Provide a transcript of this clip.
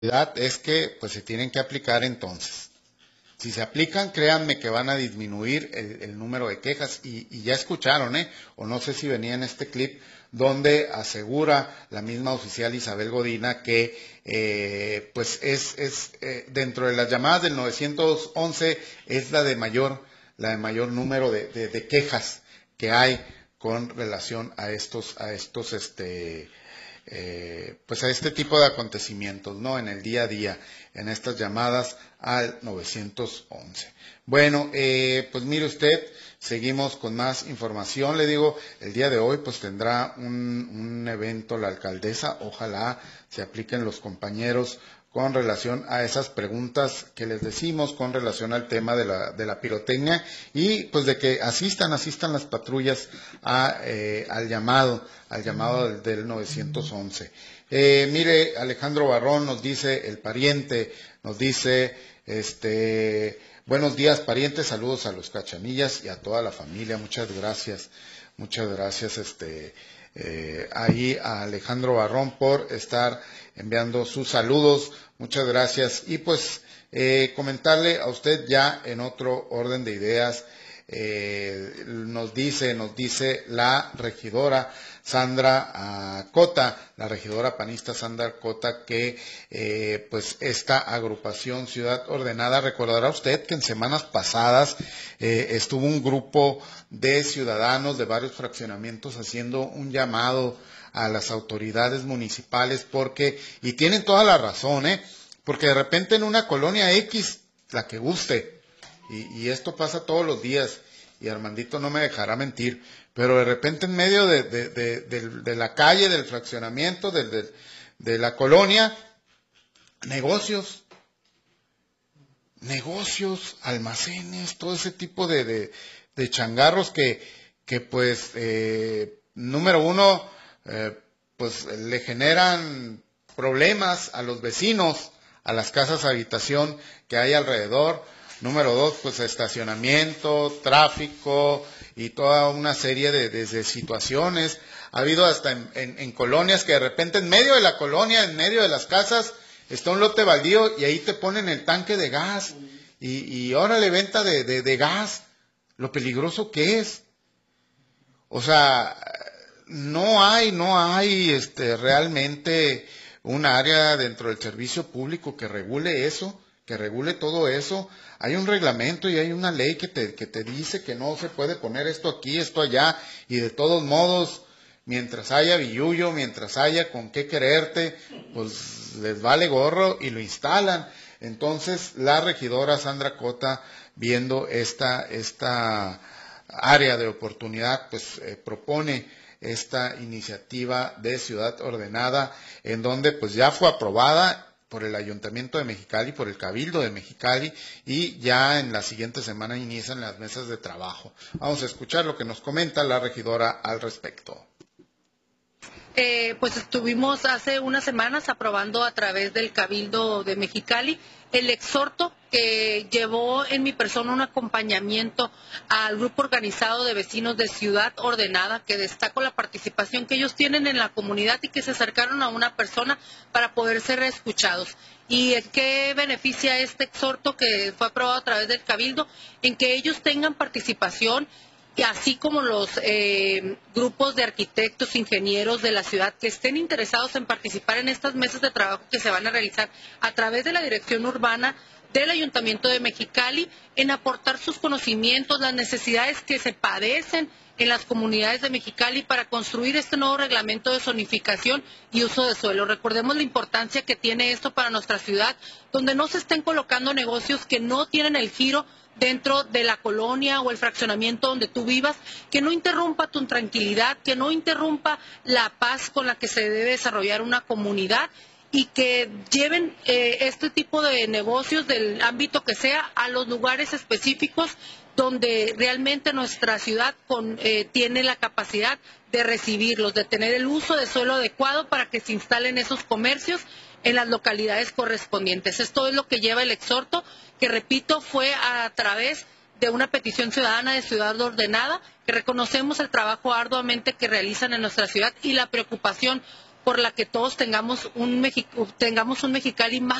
es que pues se tienen que aplicar entonces. Si se aplican, créanme que van a disminuir el número de quejas. Y ya escucharon, ¿eh? O no sé si venía en este clip, donde asegura la misma oficial Isabel Godina que pues dentro de las llamadas del 911 es la de mayor número de quejas que hay con relación a pues a este tipo de acontecimientos, ¿no? En el día a día, en estas llamadas al 911. Bueno, pues mire usted, seguimos con más información. Le digo, el día de hoy pues tendrá un evento la alcaldesa, ojalá se apliquen los compañeros con relación a esas preguntas que les decimos con relación al tema de la pirotecnia y pues de que asistan las patrullas al llamado del 911. Mire, Alejandro Barrón nos dice, el pariente, nos dice, buenos días parientes, saludos a los Cachanillas y a toda la familia, muchas gracias, ahí a Alejandro Barrón por estar enviando sus saludos, muchas gracias. Y pues comentarle a usted ya en otro orden de ideas, nos dice la regidora Sandra Cota, la regidora panista Sandra Cota, que pues esta agrupación Ciudad Ordenada, recordará usted que en semanas pasadas estuvo un grupo de ciudadanos de varios fraccionamientos haciendo un llamado a las autoridades municipales y tienen toda la razón, porque de repente en una colonia X, la que guste, y esto pasa todos los días, y Armandito no me dejará mentir, pero de repente en medio de la calle, del fraccionamiento, de la colonia, negocios, almacenes, todo ese tipo de changarros que pues, número uno, pues le generan problemas a los vecinos, a las casas habitación que hay alrededor. Número dos, pues estacionamiento, tráfico y toda una serie de situaciones. Ha habido hasta en colonias que de repente en medio de la colonia, en medio de las casas, está un lote baldío y ahí te ponen el tanque de gas y órale, venta de gas, lo peligroso que es. O sea, no hay realmente un área dentro del servicio público que regule eso, que regule todo eso. Hay un reglamento y hay una ley que te dice que no se puede poner esto aquí, esto allá, y de todos modos, mientras haya billullo, mientras haya con qué quererte, pues les vale gorro y lo instalan. Entonces, la regidora Sandra Cota, viendo esta área de oportunidad, pues propone esta iniciativa de Ciudad Ordenada, en donde pues ya fue aprobada por el Ayuntamiento de Mexicali, por el Cabildo de Mexicali, y ya en la siguiente semana inician las mesas de trabajo. Vamos a escuchar lo que nos comenta la regidora al respecto. Pues estuvimos hace unas semanas aprobando a través del Cabildo de Mexicali el exhorto que llevó en mi persona un acompañamiento al grupo organizado de vecinos de Ciudad Ordenada, que destaco la participación que ellos tienen en la comunidad y que se acercaron a una persona para poder ser escuchados. ¿Y en qué beneficia este exhorto que fue aprobado a través del Cabildo? En que ellos tengan participación y así como los grupos de arquitectos, ingenieros de la ciudad que estén interesados en participar en estas mesas de trabajo que se van a realizar a través de la Dirección Urbana del Ayuntamiento de Mexicali, en aportar sus conocimientos, las necesidades que se padecen en las comunidades de Mexicali para construir este nuevo reglamento de zonificación y uso de suelo. Recordemos la importancia que tiene esto para nuestra ciudad, donde no se estén colocando negocios que no tienen el giro dentro de la colonia o el fraccionamiento donde tú vivas, que no interrumpa tu tranquilidad, que no interrumpa la paz con la que se debe desarrollar una comunidad y que lleven este tipo de negocios del ámbito que sea a los lugares específicos donde realmente nuestra ciudad tiene la capacidad de recibirlos, de tener el uso de suelo adecuado para que se instalen esos comercios en las localidades correspondientes. Esto es lo que lleva el exhorto, que repito, fue a través de una petición ciudadana de Ciudad Ordenada, que reconocemos el trabajo arduamente que realizan en nuestra ciudad y la preocupación por la que todos tengamos un Mexicali más